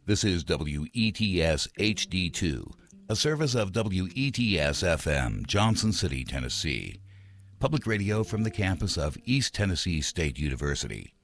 This is WETS HD2, a service of WETS FM, Johnson City, Tennessee. Public radio from the campus of East Tennessee State University.